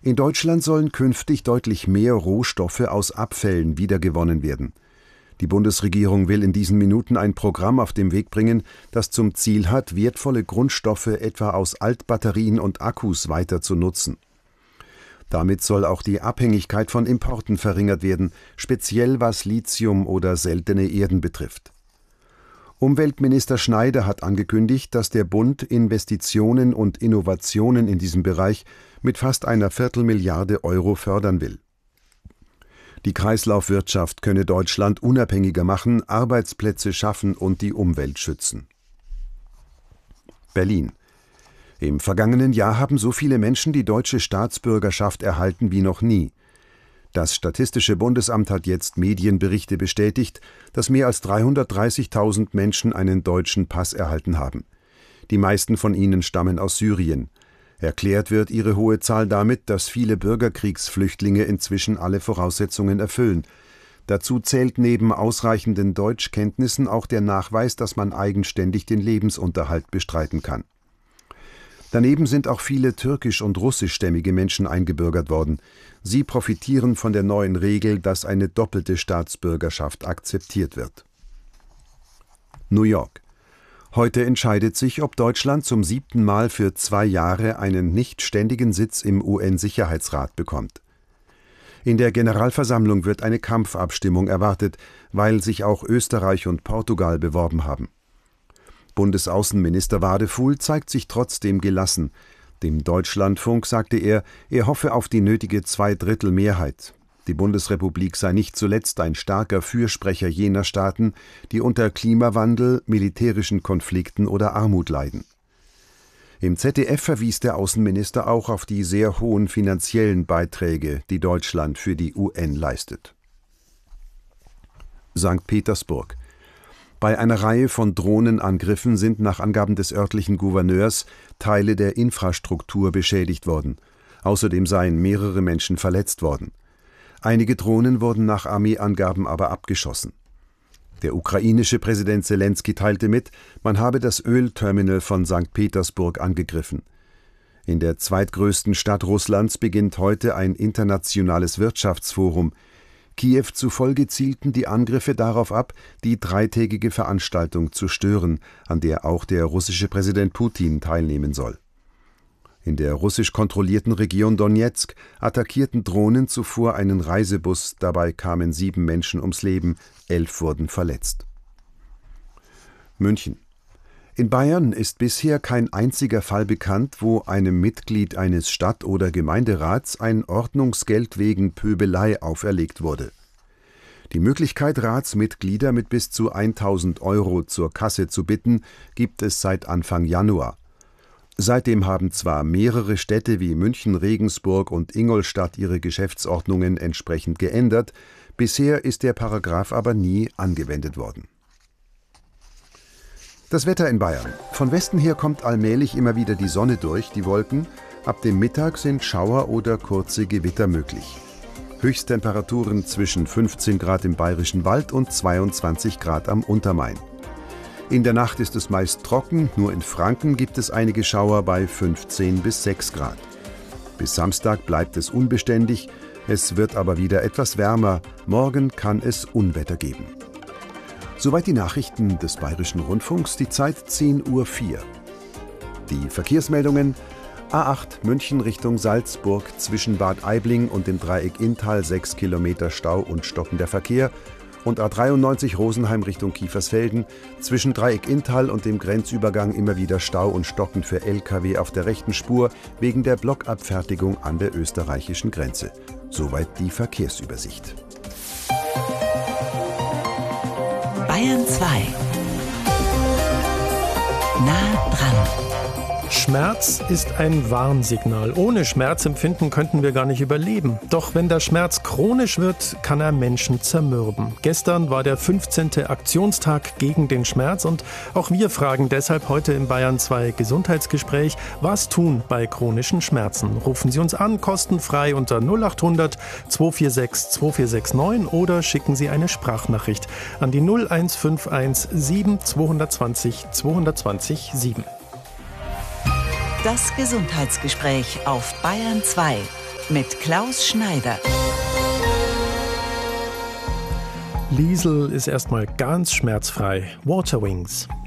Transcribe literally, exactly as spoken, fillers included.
In Deutschland sollen künftig deutlich mehr Rohstoffe aus Abfällen wiedergewonnen werden. Die Bundesregierung will in diesen Minuten ein Programm auf den Weg bringen, das zum Ziel hat, wertvolle Grundstoffe etwa aus Altbatterien und Akkus weiter zu nutzen. Damit soll auch die Abhängigkeit von Importen verringert werden, speziell was Lithium oder seltene Erden betrifft. Umweltminister Schneider hat angekündigt, dass der Bund Investitionen und Innovationen in diesem Bereich mit fast einer Viertelmilliarde Euro fördern will. Die Kreislaufwirtschaft könne Deutschland unabhängiger machen, Arbeitsplätze schaffen und die Umwelt schützen. Berlin. Im vergangenen Jahr haben so viele Menschen die deutsche Staatsbürgerschaft erhalten wie noch nie. Das Statistische Bundesamt hat jetzt Medienberichte bestätigt, dass mehr als dreihundertdreißigtausend Menschen einen deutschen Pass erhalten haben. Die meisten von ihnen stammen aus Syrien. Erklärt wird ihre hohe Zahl damit, dass viele Bürgerkriegsflüchtlinge inzwischen alle Voraussetzungen erfüllen. Dazu zählt neben ausreichenden Deutschkenntnissen auch der Nachweis, dass man eigenständig den Lebensunterhalt bestreiten kann. Daneben sind auch viele türkisch- und russischstämmige Menschen eingebürgert worden. Sie profitieren von der neuen Regel, dass eine doppelte Staatsbürgerschaft akzeptiert wird. New York. Heute entscheidet sich, ob Deutschland zum siebten Mal für zwei Jahre einen nicht ständigen Sitz im U N-Sicherheitsrat bekommt. In der Generalversammlung wird eine Kampfabstimmung erwartet, weil sich auch Österreich und Portugal beworben haben. Bundesaußenminister Wadefuhl zeigt sich trotzdem gelassen. Dem Deutschlandfunk sagte er, er hoffe auf die nötige Zweidrittelmehrheit. Die Bundesrepublik sei nicht zuletzt ein starker Fürsprecher jener Staaten, die unter Klimawandel, militärischen Konflikten oder Armut leiden. Im Z D F verwies der Außenminister auch auf die sehr hohen finanziellen Beiträge, die Deutschland für die U N leistet. Sankt Petersburg. Bei einer Reihe von Drohnenangriffen sind nach Angaben des örtlichen Gouverneurs Teile der Infrastruktur beschädigt worden. Außerdem seien mehrere Menschen verletzt worden. Einige Drohnen wurden nach Armeeangaben aber abgeschossen. Der ukrainische Präsident Selenskyj teilte mit, man habe das Ölterminal von Sankt Petersburg angegriffen. In der zweitgrößten Stadt Russlands beginnt heute ein internationales Wirtschaftsforum. Kiew zufolge zielten die Angriffe darauf ab, die dreitägige Veranstaltung zu stören, an der auch der russische Präsident Putin teilnehmen soll. In der russisch kontrollierten Region Donezk attackierten Drohnen zuvor einen Reisebus, dabei kamen sieben Menschen ums Leben, elf wurden verletzt. München. In Bayern ist bisher kein einziger Fall bekannt, wo einem Mitglied eines Stadt- oder Gemeinderats ein Ordnungsgeld wegen Pöbelei auferlegt wurde. Die Möglichkeit, Ratsmitglieder mit bis zu tausend Euro zur Kasse zu bitten, gibt es seit Anfang Januar. Seitdem haben zwar mehrere Städte wie München, Regensburg und Ingolstadt ihre Geschäftsordnungen entsprechend geändert, bisher ist der Paragraph aber nie angewendet worden. Das Wetter in Bayern. Von Westen her kommt allmählich immer wieder die Sonne durch die Wolken. Ab dem Mittag sind Schauer oder kurze Gewitter möglich. Höchsttemperaturen zwischen fünfzehn Grad im Bayerischen Wald und zweiundzwanzig Grad am Untermain. In der Nacht ist es meist trocken, nur in Franken gibt es einige Schauer bei fünfzehn bis sechs Grad. Bis Samstag bleibt es unbeständig, es wird aber wieder etwas wärmer. Morgen kann es Unwetter geben. Soweit die Nachrichten des Bayerischen Rundfunks, die Zeit zehn Uhr vier. Die Verkehrsmeldungen: A acht München Richtung Salzburg zwischen Bad Aibling und dem Dreieck Inntal sechs Kilometer Stau und stockender Verkehr und A dreiundneunzig Rosenheim Richtung Kiefersfelden zwischen Dreieck Inntal und dem Grenzübergang immer wieder Stau und stockend für L K W auf der rechten Spur wegen der Blockabfertigung an der österreichischen Grenze. Soweit die Verkehrsübersicht. Bayern zwei. Nah dran. Schmerz ist ein Warnsignal. Ohne Schmerzempfinden könnten wir gar nicht überleben. Doch wenn der Schmerz chronisch wird, kann er Menschen zermürben. Gestern war der fünfzehnte Aktionstag gegen den Schmerz und auch wir fragen deshalb heute im Bayern zwei Gesundheitsgespräch, was tun bei chronischen Schmerzen? Rufen Sie uns an, kostenfrei unter null acht hundert zwei vier sechs zwei vier sechs neun oder schicken Sie eine Sprachnachricht an die null eins fünf eins sieben zwei zwei null zwei zwei null sieben. Das Gesundheitsgespräch auf Bayern zwei. mit Klaus Schneider. Liesel ist erstmal ganz schmerzfrei. Waterwings.